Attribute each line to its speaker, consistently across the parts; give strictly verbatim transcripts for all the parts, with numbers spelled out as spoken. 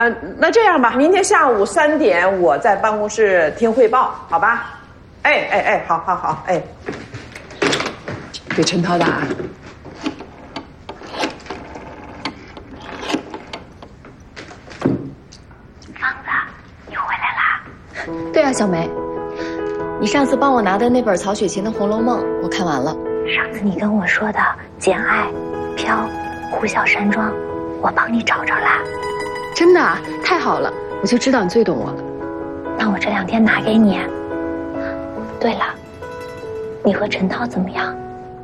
Speaker 1: 啊，那这样吧，明天下午三点我在办公室听汇报，好吧？哎哎哎，好好好，哎，给陈涛打。
Speaker 2: 芳子，你回来啦？
Speaker 3: 对啊，小梅，你上次帮我拿的那本曹雪芹的《红楼梦》，我看完了。
Speaker 2: 上次你跟我说的《简爱》《飘》《呼啸山庄》，我帮你找着啦。
Speaker 3: 真的啊，太好了，我就知道你最懂我了。
Speaker 2: 那我这两天拿给你。对了，你和陈涛怎么样？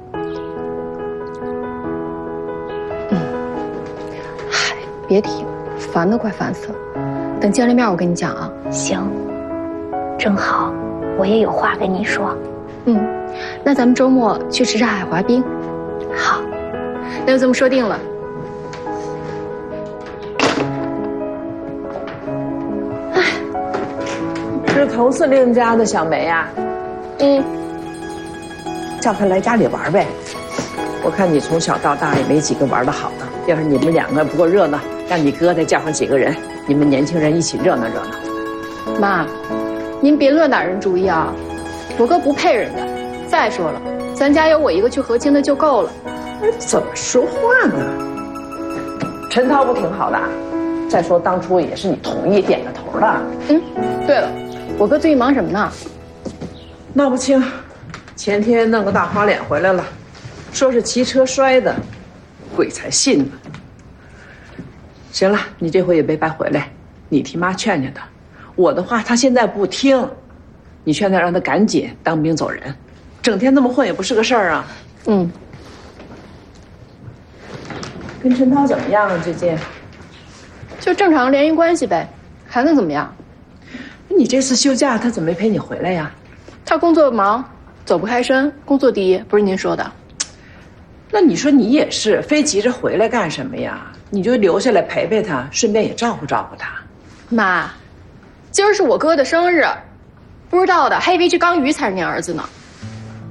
Speaker 3: 嗯，嗨，别提了，烦都快烦死了。等见了面我跟你讲啊。
Speaker 2: 行，正好我也有话跟你说。
Speaker 3: 嗯，那咱们周末去吃吃海滑冰。
Speaker 2: 好，
Speaker 3: 那就这么说定了。
Speaker 1: 哎，是佟司令家的小梅呀、啊？
Speaker 3: 嗯，
Speaker 1: 叫她来家里玩呗。我看你从小到大也没几个玩得好的，要是你们两个不够热闹，让你哥再叫上几个人，你们年轻人一起热闹热闹。
Speaker 3: 妈，您别乱打人主意啊，我哥不配人家。再说了，咱家有我一个去和亲的就够了。
Speaker 1: 怎么说话呢？陈涛不挺好的？再说当初也是你同意点的头的。
Speaker 3: 嗯，对了，我哥最近忙什么呢？
Speaker 1: 闹不清，前天弄个大花脸回来了，说是骑车摔的，鬼才信呢。行了，你这回也别白回来，你替妈劝劝他。我的话他现在不听，你劝他让他赶紧当兵走人，整天那么混也不是个事儿啊。
Speaker 3: 嗯。
Speaker 1: 跟陈涛怎么样啊？最近？
Speaker 3: 就正常联谊关系呗，还能怎么样？
Speaker 1: 你这次休假他怎么没陪你回来呀？
Speaker 3: 他工作忙，走不开身，工作第一，不是您说的。
Speaker 1: 那你说你也是，非急着回来干什么呀？你就留下来陪陪他，顺便也照顾照顾他。
Speaker 3: 妈，今儿是我哥的生日，不知道的还以为这刚鱼才是您儿子呢。